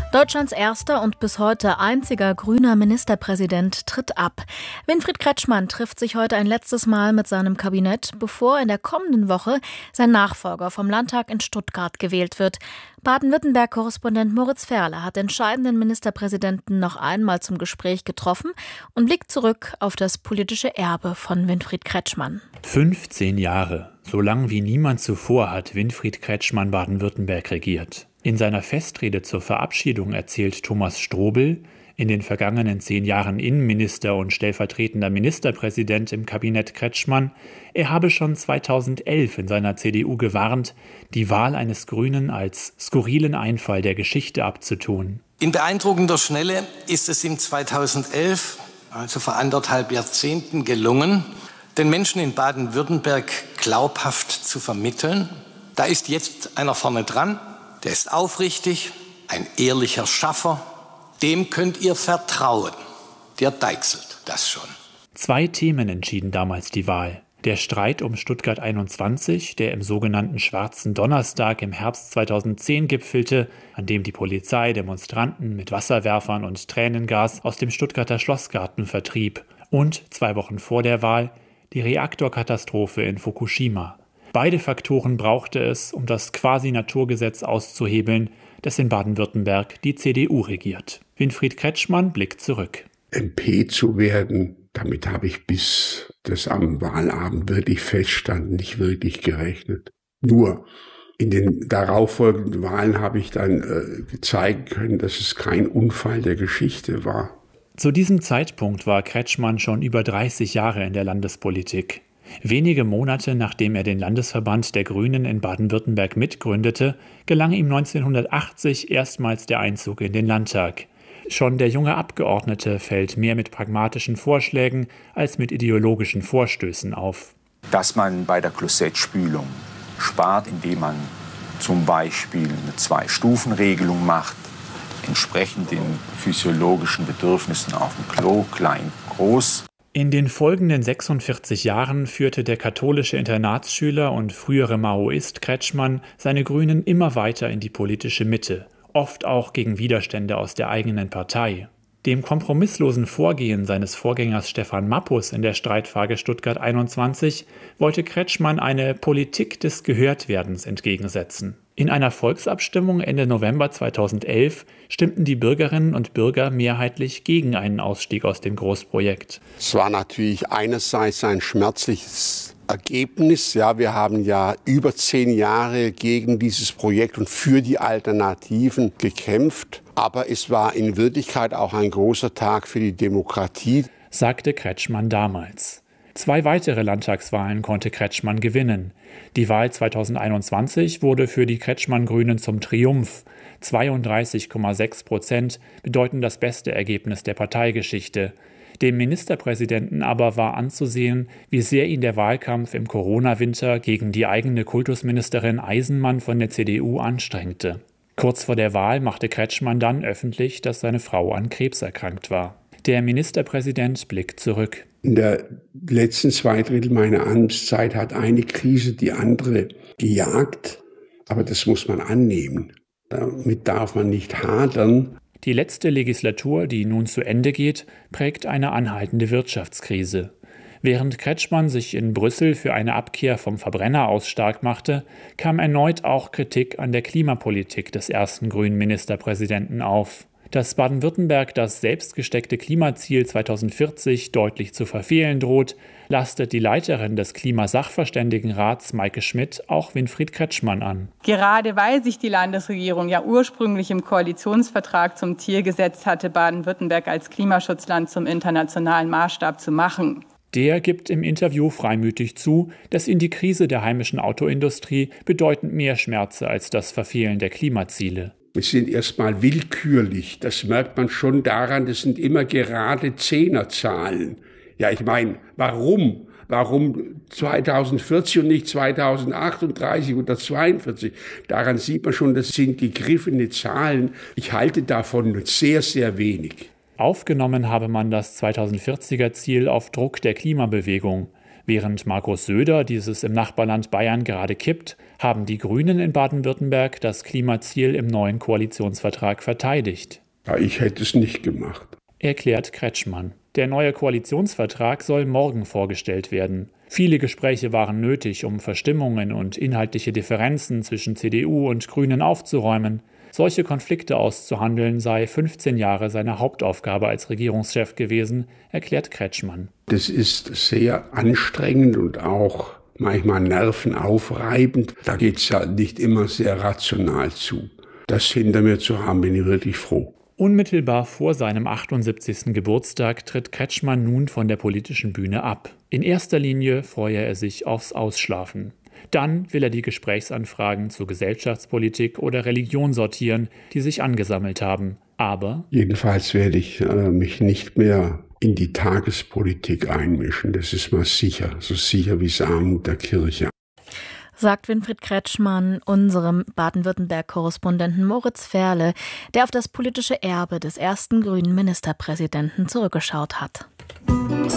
Deutschlands erster und bis heute einziger grüner Ministerpräsident tritt ab. Winfried Kretschmann trifft sich heute ein letztes Mal mit seinem Kabinett, bevor in der kommenden Woche sein Nachfolger vom Landtag in Stuttgart gewählt wird. Baden-Württemberg-Korrespondent Moritz Ferle hat den scheidenden Ministerpräsidenten noch einmal zum Gespräch getroffen und blickt zurück auf das politische Erbe von Winfried Kretschmann. 15 Jahre, so lang wie niemand zuvor hat Winfried Kretschmann Baden-Württemberg regiert. In seiner Festrede zur Verabschiedung erzählt Thomas Strobel, in den vergangenen 10 Jahren Innenminister und stellvertretender Ministerpräsident im Kabinett Kretschmann, er habe schon 2011 in seiner CDU gewarnt, die Wahl eines Grünen als skurrilen Einfall der Geschichte abzutun. In beeindruckender Schnelle ist es ihm 2011, also vor 1,5 Jahrzehnten, gelungen, den Menschen in Baden-Württemberg glaubhaft zu vermitteln. Da ist jetzt einer vorne dran, der ist aufrichtig, ein ehrlicher Schaffer. Dem könnt ihr vertrauen. Der deichselt das schon. 2 Themen entschieden damals die Wahl. Der Streit um Stuttgart 21, der im sogenannten Schwarzen Donnerstag im Herbst 2010 gipfelte, an dem die Polizei Demonstranten mit Wasserwerfern und Tränengas aus dem Stuttgarter Schlossgarten vertrieb. Und 2 Wochen vor der Wahl die Reaktorkatastrophe in Fukushima. Beide Faktoren brauchte es, um das Quasi-Naturgesetz auszuhebeln, das in Baden-Württemberg die CDU regiert. Winfried Kretschmann blickt zurück. MP zu werden, damit habe ich bis das am Wahlabend wirklich feststand, nicht wirklich gerechnet. Nur in den darauffolgenden Wahlen habe ich dann zeigen können, dass es kein Unfall der Geschichte war. Zu diesem Zeitpunkt war Kretschmann schon über 30 Jahre in der Landespolitik. Wenige Monate nachdem er den Landesverband der Grünen in Baden-Württemberg mitgründete, gelang ihm 1980 erstmals der Einzug in den Landtag. Schon der junge Abgeordnete fällt mehr mit pragmatischen Vorschlägen als mit ideologischen Vorstößen auf. Dass man bei der Klosettspülung spart, indem man zum Beispiel eine 2-Stufen-Regelung macht, entsprechend den physiologischen Bedürfnissen auf dem Klo, klein, groß. In den folgenden 46 Jahren führte der katholische Internatsschüler und frühere Maoist Kretschmann seine Grünen immer weiter in die politische Mitte, oft auch gegen Widerstände aus der eigenen Partei. Dem kompromisslosen Vorgehen seines Vorgängers Stefan Mappus in der Streitfrage Stuttgart 21 wollte Kretschmann eine Politik des Gehörtwerdens entgegensetzen. In einer Volksabstimmung Ende November 2011 stimmten die Bürgerinnen und Bürger mehrheitlich gegen einen Ausstieg aus dem Großprojekt. Es war natürlich einerseits ein schmerzliches Ergebnis. Ja, wir haben ja über 10 Jahre gegen dieses Projekt und für die Alternativen gekämpft. Aber es war in Wirklichkeit auch ein großer Tag für die Demokratie, sagte Kretschmann damals. 2 weitere Landtagswahlen konnte Kretschmann gewinnen. Die Wahl 2021 wurde für die Kretschmann-Grünen zum Triumph. 32,6% bedeuten das beste Ergebnis der Parteigeschichte. Dem Ministerpräsidenten aber war anzusehen, wie sehr ihn der Wahlkampf im Corona-Winter gegen die eigene Kultusministerin Eisenmann von der CDU anstrengte. Kurz vor der Wahl machte Kretschmann dann öffentlich, dass seine Frau an Krebs erkrankt war. Der Ministerpräsident blickt zurück. In der letzten 2 Drittel meiner Amtszeit hat eine Krise die andere gejagt. Aber das muss man annehmen. Damit darf man nicht hadern. Die letzte Legislatur, die nun zu Ende geht, prägt eine anhaltende Wirtschaftskrise. Während Kretschmann sich in Brüssel für eine Abkehr vom Verbrenner aus stark machte, kam erneut auch Kritik an der Klimapolitik des ersten grünen Ministerpräsidenten auf. Dass Baden-Württemberg das selbstgesteckte Klimaziel 2040 deutlich zu verfehlen droht, lastet die Leiterin des Klimasachverständigenrats Maike Schmidt auch Winfried Kretschmann an. Gerade weil sich die Landesregierung ja ursprünglich im Koalitionsvertrag zum Ziel gesetzt hatte, Baden-Württemberg als Klimaschutzland zum internationalen Maßstab zu machen. Der gibt im Interview freimütig zu, dass ihn die Krise der heimischen Autoindustrie bedeutend mehr schmerze als das Verfehlen der Klimaziele. Wir sind erstmal willkürlich. Das merkt man schon daran, das sind immer gerade Zehnerzahlen. Ja, ich meine, warum? Warum 2040 und nicht 2038 oder 42? Daran sieht man schon, das sind gegriffene Zahlen. Ich halte davon sehr, sehr wenig. Aufgenommen habe man das 2040er-Ziel auf Druck der Klimabewegung. Während Markus Söder dieses im Nachbarland Bayern gerade kippt, Haben die Grünen in Baden-Württemberg das Klimaziel im neuen Koalitionsvertrag verteidigt? Ja, ich hätte es nicht gemacht. Erklärt Kretschmann. Der neue Koalitionsvertrag soll morgen vorgestellt werden. Viele Gespräche waren nötig, um Verstimmungen und inhaltliche Differenzen zwischen CDU und Grünen aufzuräumen. Solche Konflikte auszuhandeln sei 15 Jahre seine Hauptaufgabe als Regierungschef gewesen, erklärt Kretschmann. Das ist sehr anstrengend und auch manchmal nervenaufreibend. Da geht es ja nicht immer sehr rational zu. Das hinter mir zu haben, bin ich wirklich froh. Unmittelbar vor seinem 78. Geburtstag tritt Kretschmann nun von der politischen Bühne ab. In erster Linie freue er sich aufs Ausschlafen. Dann will er die Gesprächsanfragen zur Gesellschaftspolitik oder Religion sortieren, die sich angesammelt haben. Aber jedenfalls werde ich mich nicht mehr in die Tagespolitik einmischen. Das ist mal sicher, so sicher wie Samen der Kirche. Sagt Winfried Kretschmann unserem Baden-Württemberg-Korrespondenten Moritz Ferle, der auf das politische Erbe des ersten grünen Ministerpräsidenten zurückgeschaut hat.